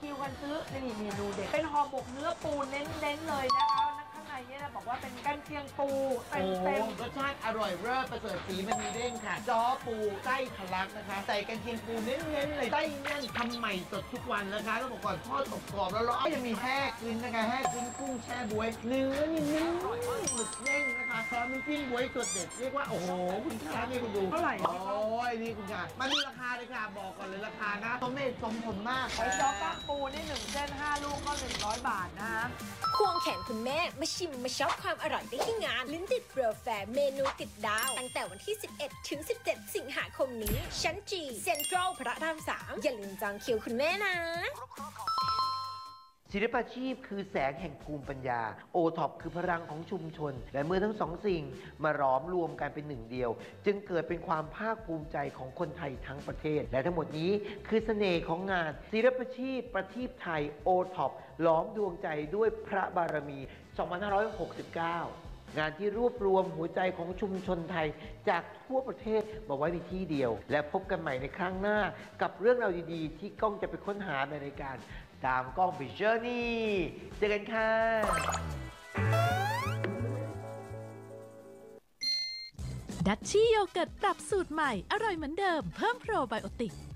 คิวกันซื้อนี่เมนูเด็ดเป็นห่อหมกเนื้อปูเน้นๆเลยนะคะข้างในเนี่ยนะบอกว่าเป็นกันเชียงปูเต็มรสชาติอร่อยเลิศประเสริฐสีมันมีเด้งค่ะจ้อปูไส้ทะลักนะคะใส่กันเชียงปูเน้นๆเลยไส้แน่นทำใหม่สดทุกวันนะคะต้องบอกก่อนทอดกรอบๆแล้วก็ยังมีแห้กลิ้นนะคะแห้กลิ้นกุ้งแช่บ๊วยเนื้อนี่นุ่มหมึกเด้งนะคะพร้อมน้ำจิ้มบ๊วยสดเด็ดเรียกว่าโอ้โหคุณค้านี่คุณดูเท่าไหร่โอ้ยนี่คุณค่ะมาดูราคาเลยค่ะบอกก่อนเลยราคานะสมเหตุสมผลมากหอยจ้อก้างปูนี่1 เส้น 5 ลูกก็100 บาทนะคะควงแขนคุณแม่มาชิมมาช็อปความอร่อยได้ที่งานลิ้นติดเบรแฟร์เมนูติดดาวตั้งแต่วันที่ 11 ถึง 17 สิงหาคมนี้ชั้นจีเซ็นทรัลพระราม 3 อย่าลืมจองคิวคุณแม่นะศิลปาชีพคือแสงแห่งภูมิปัญญาโอท็อปคือพลังของชุมชน และเมื่อทั้งสองสิ่งมาล้อมรวมกันเป็นหนึ่งเดียว จึงเกิดเป็นความภาคภูมิใจของคนไทยทั้งประเทศ และทั้งหมดนี้คือเสน่ห์ของงานศิลปาชีพประทีปไทยโอท็อปล้อมดวงใจด้วยพระบารมี 2569 งานที่รวบรวมหัวใจของชุมชนไทยจากทั่วประเทศมาไว้ในที่เดียว และพบกันใหม่ในครั้งหน้ากับเรื่องราวดีๆ ที่ก้องจะไปค้นหาในรายการตามก้องไปเจอร์นี่เจอกันค่ะดัชชี่โยเกิร์ตปรับสูตรใหม่อร่อยเหมือนเดิมเพิ่มโปรไบโอติก